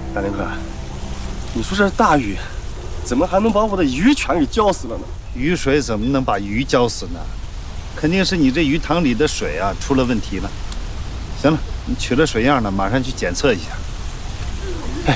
大林哥，你说这大雨，怎么还能把我的鱼全给浇死了呢？ 雨水怎么能把鱼浇死呢？肯定是你这鱼塘里的水啊出了问题了。行了，你取了水样了，马上去检测一下。 哎。